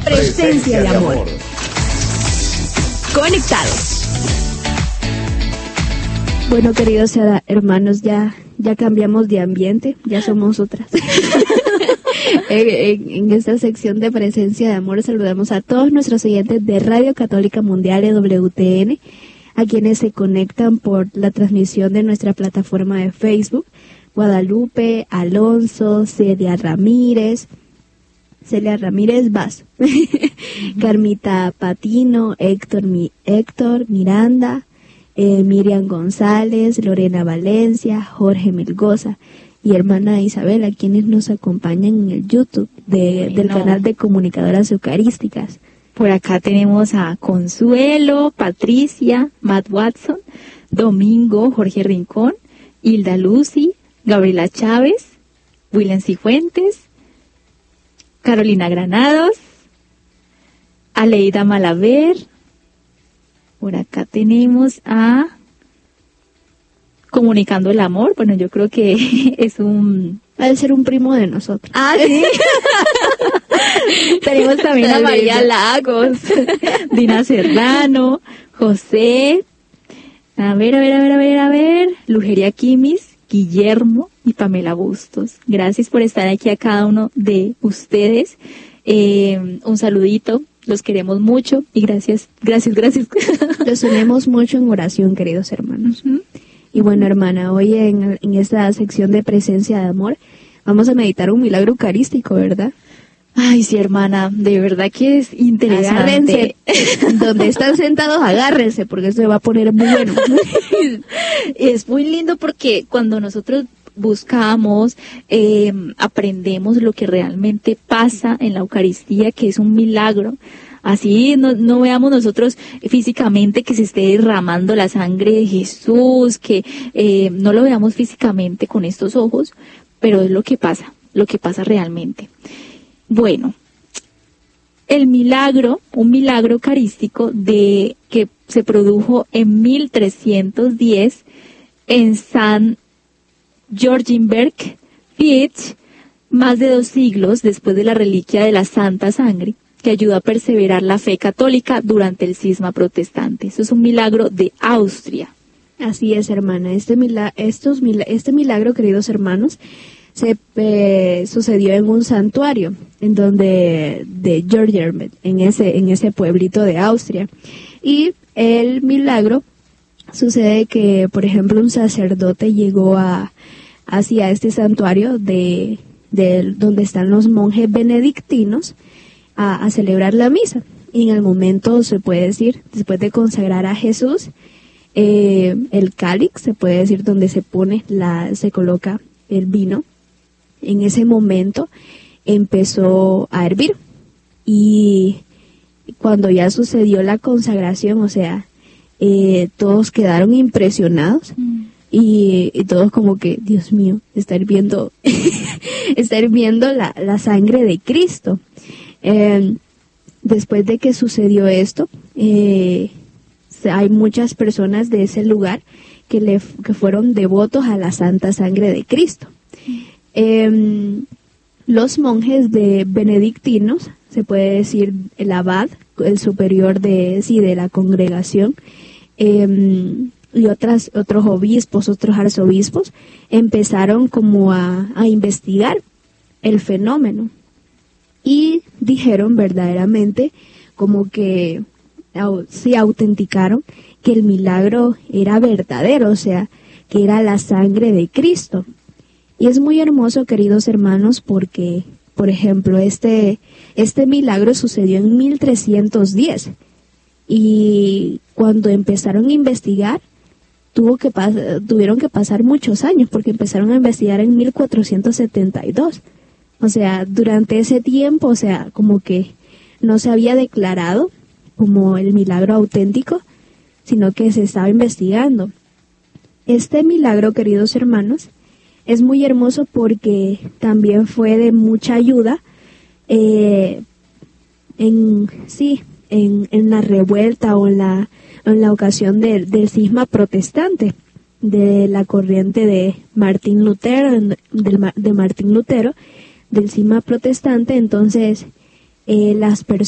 Presencia de amor. Conectados. Bueno, queridos hermanos, ya cambiamos de ambiente, ya somos otras. En esta sección de Presencia de Amor saludamos a todos nuestros oyentes de Radio Católica Mundial EWTN, a quienes se conectan por la transmisión de nuestra plataforma de Facebook. Guadalupe, Alonso, Celia Ramírez Vaz, Carmita Patino, Héctor Miranda, Miriam González, Lorena Valencia, Jorge Melgoza y hermana Isabela, quienes nos acompañan en el YouTube del canal de Comunicadoras Eucarísticas. Por acá tenemos a Consuelo, Patricia, Matt Watson, Domingo, Jorge Rincón, Hilda Lucy, Gabriela Chávez, William Cifuentes, Carolina Granados, Aleida Malaver. Por acá tenemos a Comunicando el Amor. Bueno, yo creo que es ha de ser un primo de nosotros. Ah, sí. Tenemos también a María Lagos, Dina Serrano, José, a ver, Lugeria Quimis, Guillermo y Pamela Bustos. Gracias por estar aquí a cada uno de ustedes. Un saludito, los queremos mucho y gracias. Los unimos mucho en oración, queridos hermanos. Uh-huh. Y bueno, hermana, hoy en esta sección de Presencia de Amor vamos a meditar un milagro eucarístico, ¿verdad? Ay, sí, hermana, de verdad que es interesante. Agárrense, donde están sentados, agárrense, porque esto se va a poner muy bueno. Es muy lindo porque cuando nosotros buscamos, aprendemos lo que realmente pasa en la Eucaristía, que es un milagro. Así no veamos nosotros físicamente que se esté derramando la sangre de Jesús, que no lo veamos físicamente con estos ojos, pero es lo que pasa realmente. Bueno, un milagro eucarístico que se produjo en 1310 en San Georgenberg, Fietz, más de 2 siglos después de la reliquia de la Santa Sangre, que ayudó a perseverar la fe católica durante el cisma protestante. Eso es un milagro de Austria. Así es, hermana. Este milagro, queridos hermanos, se sucedió en un santuario de Georgenberg, en ese pueblito de Austria. Y el milagro sucede que, por ejemplo, un sacerdote llegó hacia este santuario de donde están los monjes benedictinos a celebrar la misa. Y en el momento, se puede decir, después de consagrar a Jesús, el cáliz, se puede decir, donde se coloca el vino, en ese momento empezó a hervir. Y cuando ya sucedió la consagración, o sea, todos quedaron impresionados. Y todos como que, Dios mío, está hirviendo la sangre de Cristo. Después de que sucedió esto, hay muchas personas de ese lugar que fueron devotos a la Santa Sangre de Cristo. Los monjes benedictinos, se puede decir el abad, el superior de la congregación, y otros obispos, otros arzobispos, empezaron como a investigar el fenómeno y dijeron verdaderamente como que autenticaron que el milagro era verdadero, o sea, que era la sangre de Cristo. Y es muy hermoso, queridos hermanos, porque, por ejemplo, este milagro sucedió en 1310 y cuando empezaron a investigar, tuvieron que pasar muchos años porque empezaron a investigar en 1472. O sea, durante ese tiempo, o sea, como que no se había declarado como el milagro auténtico, sino que se estaba investigando. Este milagro, queridos hermanos, es muy hermoso porque también fue de mucha ayuda en la revuelta o en la ocasión del cisma protestante, de la corriente de Martín Lutero, del cisma protestante. Entonces las personas